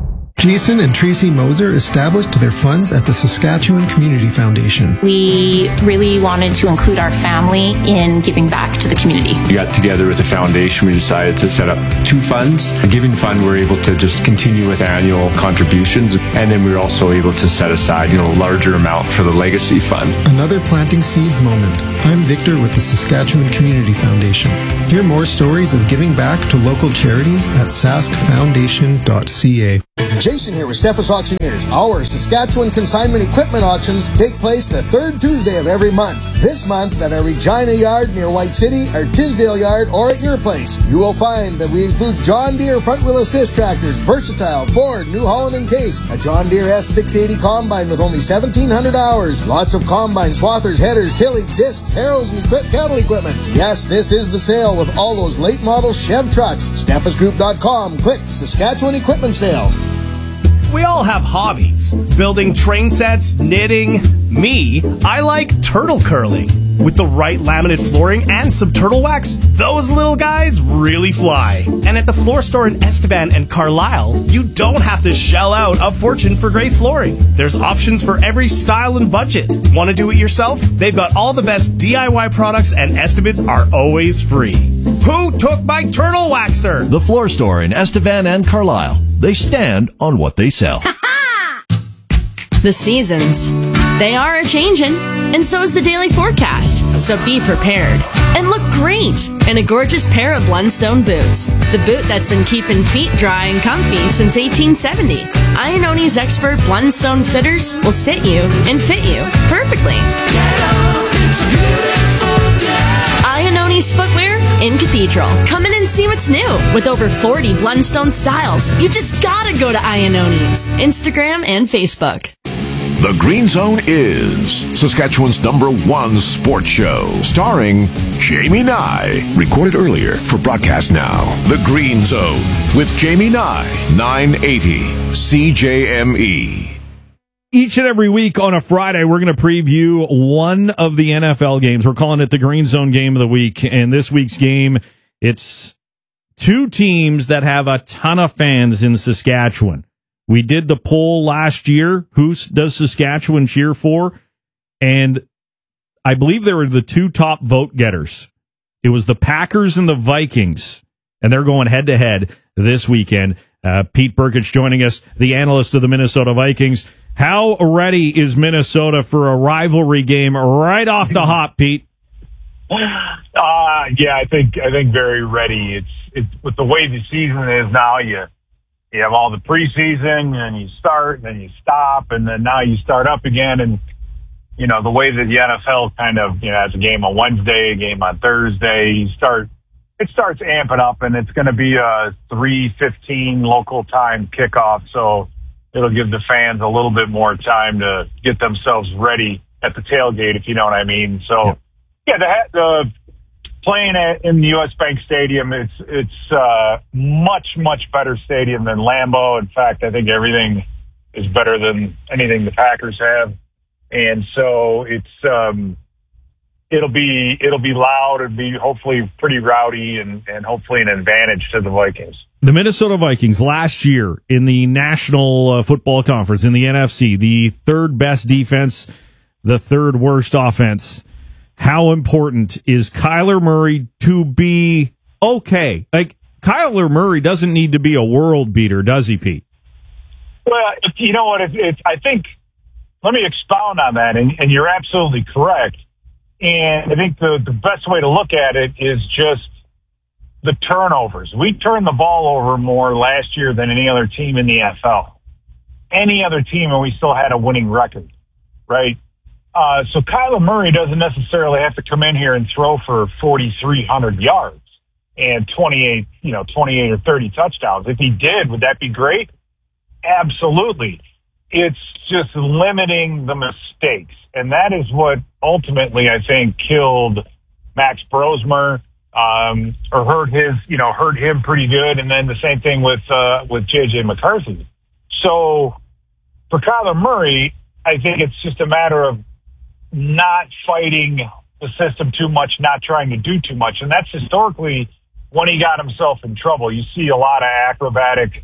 Jason and Tracy Moser established their funds at the Saskatchewan Community Foundation. We really wanted to include our family in giving back to the community. We got together with a foundation. We decided to set up 2 funds. A giving fund, we're able to just continue with annual contributions. And then we were also able to set aside, a larger amount for the legacy fund. Another planting seeds moment. I'm Victor with the Saskatchewan Community Foundation. Hear more stories of giving back to local charities at saskfoundation.ca. Jason here with Steffes Auctioneers. Our Saskatchewan consignment equipment auctions take place the 3rd Tuesday of every month. This month at our Regina Yard near White City, our Tisdale Yard, or at your place, you will find that we include John Deere front wheel assist tractors, Versatile, Ford, New Holland and Case, a John Deere S680 combine with only 1,700 hours, lots of combine swathers, headers, tillage, discs, harrows, and cattle equipment. Yes, this is the sale with all those late model Chev trucks. SteffesGroup.com. Click Saskatchewan Equipment Sale. We all have hobbies. Building train sets, knitting. Me, I like turtle curling. With the right laminate flooring and some turtle wax, those little guys really fly. And at the floor store in Estevan and Carlisle, you don't have to shell out a fortune for great flooring. There's options for every style and budget. Want to do it yourself? They've got all the best DIY products and estimates are always free. Who took my turtle waxer? The floor store in Estevan and Carlisle. They stand on what they sell. The seasons, they are a-changin', and so is the daily forecast. So be prepared and look great in a gorgeous pair of Blundstone boots. The boot that's been keeping feet dry and comfy since 1870. Ianoni's expert Blundstone fitters will sit you and fit you perfectly. Ianoni's footwear in Cathedral. Come in and see what's new. With over 40 Blundstone styles, you just gotta go to Ianoni's Instagram and Facebook. The Green Zone is Saskatchewan's #1 sports show, starring Jamie Nye. Recorded earlier for broadcast now. The Green Zone with Jamie Nye, 980 CJME. Each and every week on a Friday, we're going to preview one of the NFL games. We're calling it the Green Zone Game of the Week. And this week's game, it's 2 teams that have a ton of fans in Saskatchewan. We did the poll last year. Who does Saskatchewan cheer for? And I believe they were the 2 top vote getters. It was the Packers and the Vikings, and they're going head-to-head this weekend. Pete Burkich joining us, the analyst of the Minnesota Vikings. How ready is Minnesota for a rivalry game right off the hop, Pete? Yeah, I think very ready. It's with the way the season is now. You have all the preseason, and you start, and then you stop, and then now you start up again. And, the way that the NFL kind of, has a game on Wednesday, a game on Thursday, it starts amping up, and it's going to be a 3:15 local time kickoff. So it'll give the fans a little bit more time to get themselves ready at the tailgate, if you know what I mean. So, the playing in the U.S. Bank Stadium, it's much better stadium than Lambeau. In fact, I think everything is better than anything the Packers have, and so it'll be loud. It'll be hopefully pretty rowdy, and hopefully an advantage to the Vikings. The Minnesota Vikings last year in the National Football Conference in the NFC, the 3rd best defense, the 3rd worst offense. How important is Kyler Murray to be okay? Like, Kyler Murray doesn't need to be a world beater, does he, Pete? Well, you know what? I think, let me expound on that, and you're absolutely correct. And I think the best way to look at it is just the turnovers. We turned the ball over more last year than any other team in the NFL. Any other team, and we still had a winning record, right? So Kyler Murray doesn't necessarily have to come in here and throw for 4,300 yards and 28 or 30 touchdowns. If he did, would that be great? Absolutely. It's just limiting the mistakes. And that is what ultimately, I think, killed Max Brosmer, or hurt him pretty good. And then the same thing with JJ McCarthy. So for Kyler Murray, I think it's just a matter of not fighting the system too much, not trying to do too much. And that's historically when he got himself in trouble. You see a lot of acrobatic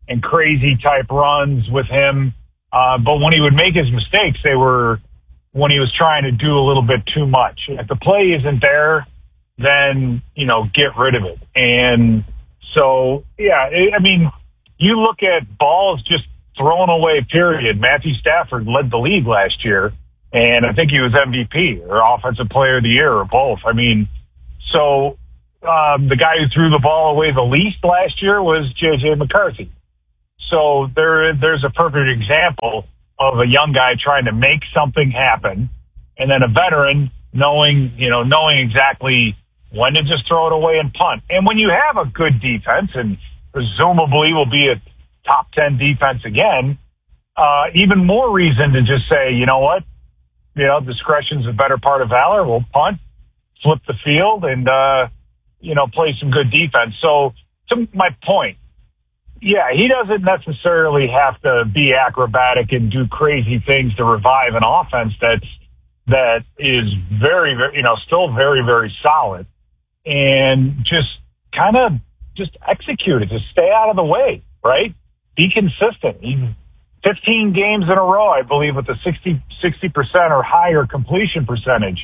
and crazy type runs with him. But when he would make his mistakes, they were when he was trying to do a little bit too much. If the play isn't there, then, get rid of it. And so, I mean, you look at balls just thrown away, period. Matthew Stafford led the league last year, and I think he was MVP or Offensive Player of the Year or both. I mean, so the guy who threw the ball away the least last year was J.J. McCarthy. So there's a perfect example of a young guy trying to make something happen, and then a veteran knowing exactly when to just throw it away and punt. And when you have a good defense, and presumably will be a top 10 defense again, even more reason to just say, you know what, discretion's a better part of valor. We'll punt, flip the field, and play some good defense. So to my point, he doesn't necessarily have to be acrobatic and do crazy things to revive an offense that is very, very, still very, very solid, and just kind of just execute it. Just stay out of the way, right? Be consistent. 15 games in a row, I believe, with a 60% or higher completion percentage.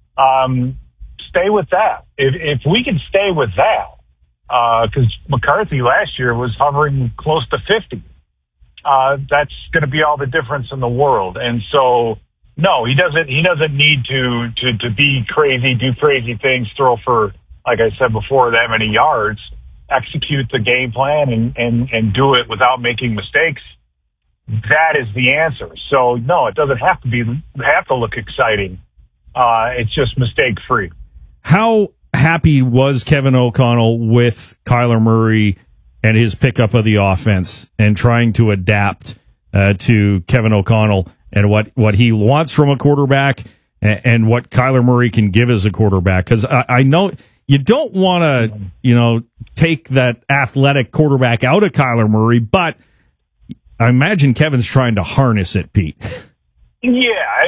Stay with that. If we can stay with that, because McCarthy last year was hovering close to 50. That's going to be all the difference in the world. And so, no, he doesn't need to be crazy, do crazy things, throw for, like I said before, that many yards, execute the game plan and do it without making mistakes. That is the answer. So, no, it doesn't have to look exciting. It's just mistake free. How happy was Kevin O'Connell with Kyler Murray and his pickup of the offense and trying to adapt to Kevin O'Connell and what he wants from a quarterback and what Kyler Murray can give as a quarterback? Because I know you don't want to, take that athletic quarterback out of Kyler Murray, but I imagine Kevin's trying to harness it, Pete. Yeah,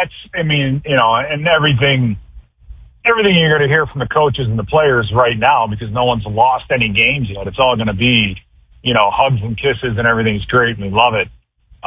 and everything you're going to hear from the coaches and the players right now, because no one's lost any games yet. It's all going to be, hugs and kisses and everything's great and we love it.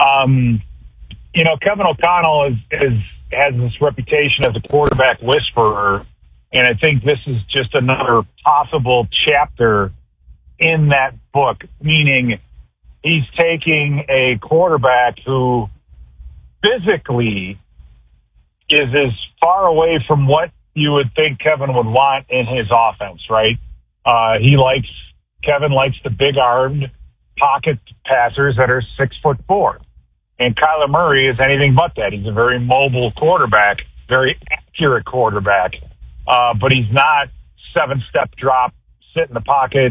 Kevin O'Connell has this reputation as a quarterback whisperer, and I think this is just another possible chapter in that book, meaning he's taking a quarterback who physically is as far away from what you would think Kevin would want in his offense, right? Kevin likes the big-armed pocket passers that are 6'4", and Kyler Murray is anything but that. He's a very mobile quarterback, very accurate quarterback, but he's not 7-step drop, sit in the pocket,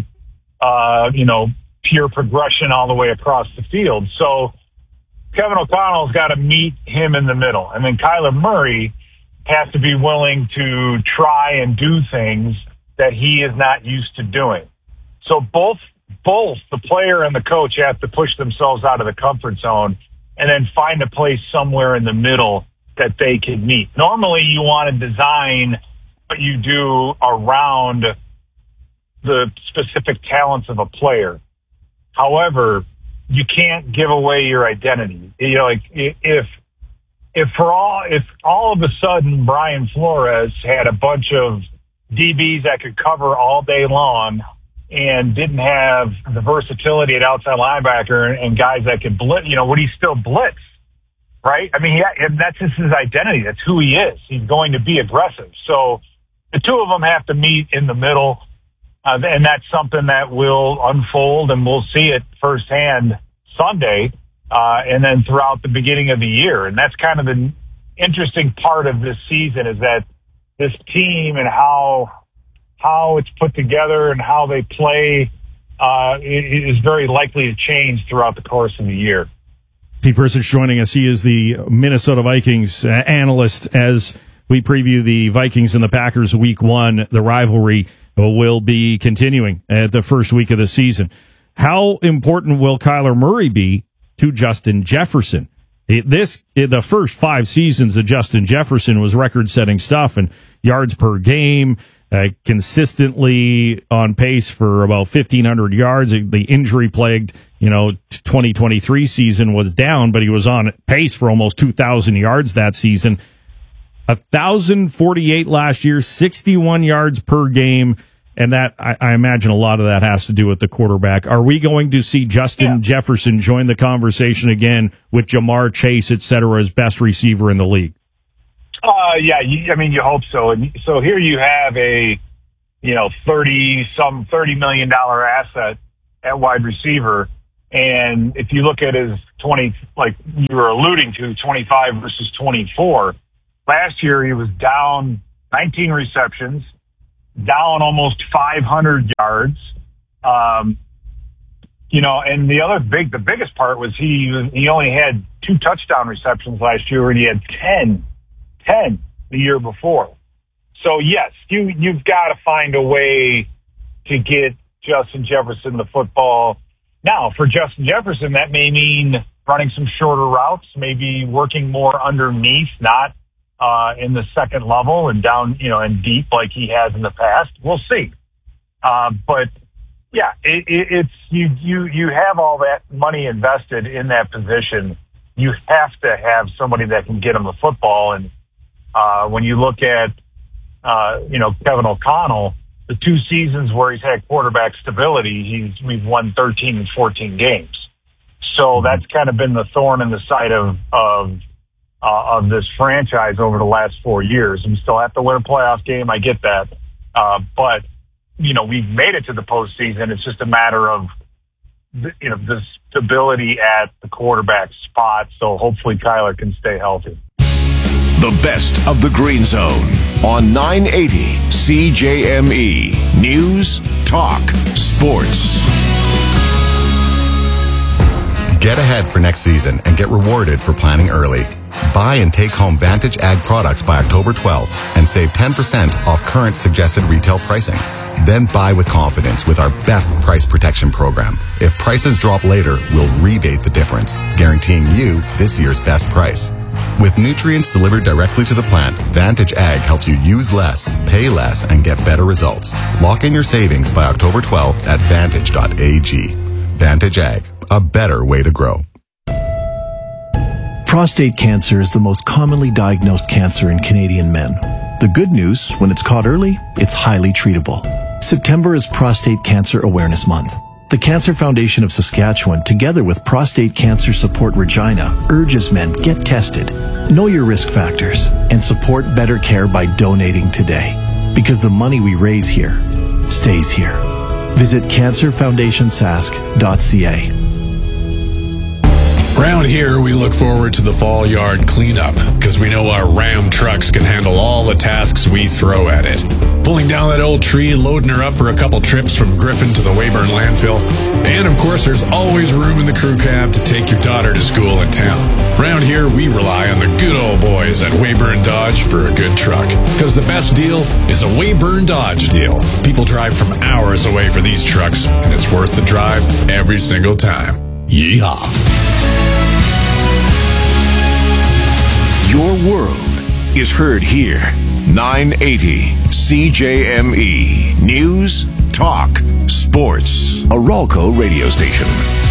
pure progression all the way across the field. So Kevin O'Connell's got to meet him in the middle, and then Kyler Murray has to be willing to try and do things that he is not used to doing. So both the player and the coach have to push themselves out of the comfort zone and then find a place somewhere in the middle that they can meet. Normally you want to design what you do around the specific talents of a player. However, you can't give away your identity. If all of a sudden Brian Flores had a bunch of DBs that could cover all day long and didn't have the versatility at outside linebacker and guys that could blitz, would he still blitz? Right? I mean, that's just his identity. That's who he is. He's going to be aggressive. So the two of them have to meet in the middle, and that's something that will unfold, and we'll see it firsthand Sunday. And then throughout the beginning of the year. And that's kind of the interesting part of this season, is that this team and how it's put together and how they play is very likely to change throughout the course of the year. Pete Persich joining us. He is the Minnesota Vikings analyst as we preview the Vikings and the Packers Week 1. The rivalry will be continuing at the first week of the season. How important will Kyler Murray be to Justin Jefferson? The first 5 seasons of Justin Jefferson was record-setting stuff, and yards per game, consistently on pace for about 1,500 yards. The injury-plagued, 2023 season was down, but he was on pace for almost 2,000 yards that season. 1,048 last year, 61 yards per game. And that, I imagine a lot of that has to do with the quarterback. Are we going to see Justin Jefferson join the conversation again with Jamar Chase, et cetera, as best receiver in the league? You hope so. And so here you have a, $30 million asset at wide receiver. And if you look at his 20, like you were alluding to, 25 versus 24, last year he was down 19 receptions, down almost 500 yards. And the biggest part was he only had 2 touchdown receptions last year, and he had 10 the year before. So yes, you've got to find a way to get Justin Jefferson the football. Now, for Justin Jefferson, that may mean running some shorter routes, maybe working more underneath, not in the second level and down, and deep like he has in the past. We'll see. But yeah, it's you have all that money invested in that position. You have to have somebody that can get him the football. And when you look at, Kevin O'Connell, the 2 seasons where he's had quarterback stability, we've won 13 and 14 games. So that's kind of been the thorn in the side of this franchise over the last 4 years. And we still have to win a playoff game. I get that. But, we've made it to the postseason. It's just a matter of, the stability at the quarterback spot. So hopefully Kyler can stay healthy. The best of the Green Zone on 980 CJME. News, talk, sports. Get ahead for next season and get rewarded for planning early. Buy and take home Vantage Ag products by October 12th and save 10% off current suggested retail pricing. Then buy with confidence with our best price protection program. If prices drop later, we'll rebate the difference, guaranteeing you this year's best price. With nutrients delivered directly to the plant, Vantage Ag helps you use less, pay less, and get better results. Lock in your savings by October 12th at vantage.ag. Vantage Ag, a better way to grow. Prostate cancer is the most commonly diagnosed cancer in Canadian men. The good news, when it's caught early, it's highly treatable. September is Prostate Cancer Awareness Month. The Cancer Foundation of Saskatchewan, together with Prostate Cancer Support Regina, urges men get tested, know your risk factors, and support better care by donating today. Because the money we raise here stays here. Visit cancerfoundationsask.ca. Around here, we look forward to the fall yard cleanup because we know our Ram trucks can handle all the tasks we throw at it. Pulling down that old tree, loading her up for a couple trips from Griffin to the Weyburn landfill. And of course, there's always room in the crew cab to take your daughter to school in town. Around here, we rely on the good old boys at Weyburn Dodge for a good truck. Because the best deal is a Weyburn Dodge deal. People drive from hours away for these trucks, and it's worth the drive every single time. Yeehaw. Your world is heard here. 980 CJME. News, talk, sports. A Ralco radio station.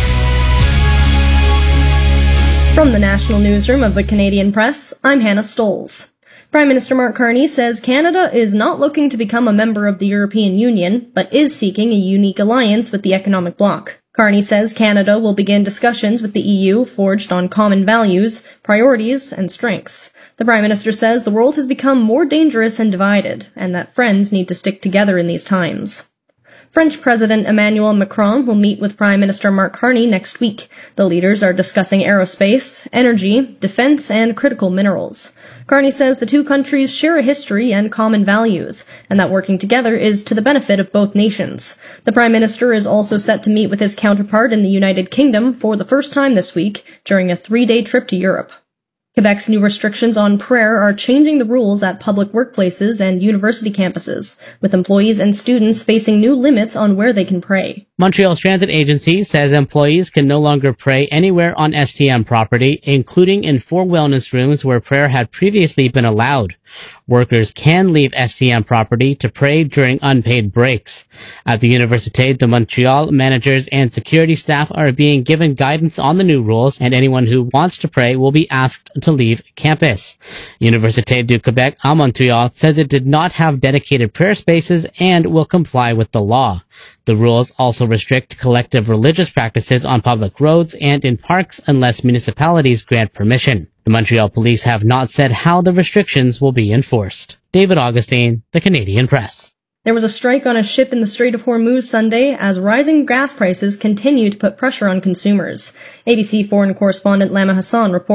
From the National Newsroom of the Canadian Press, I'm Hannah Stoles. Prime Minister Mark Carney says Canada is not looking to become a member of the European Union, but is seeking a unique alliance with the economic bloc. Carney says Canada will begin discussions with the EU forged on common values, priorities, and strengths. The Prime Minister says the world has become more dangerous and divided, and that friends need to stick together in these times. French President Emmanuel Macron will meet with Prime Minister Mark Carney next week. The leaders are discussing aerospace, energy, defense, and critical minerals. Carney says the two countries share a history and common values, and that working together is to the benefit of both nations. The Prime Minister is also set to meet with his counterpart in the United Kingdom for the first time this week during a 3-day trip to Europe. Quebec's new restrictions on prayer are changing the rules at public workplaces and university campuses, with employees and students facing new limits on where they can pray. Montreal's transit agency says employees can no longer pray anywhere on STM property, including in 4 wellness rooms where prayer had previously been allowed. Workers can leave STM property to pray during unpaid breaks. At the Université de Montréal, managers and security staff are being given guidance on the new rules, and anyone who wants to pray will be asked to leave campus. Université du Québec à Montréal says it did not have dedicated prayer spaces and will comply with the law. The rules also restrict collective religious practices on public roads and in parks unless municipalities grant permission. The Montreal police have not said how the restrictions will be enforced. David Augustine, The Canadian Press. There was a strike on a ship in the Strait of Hormuz Sunday as rising gas prices continue to put pressure on consumers. ABC foreign correspondent Lama Hassan reports.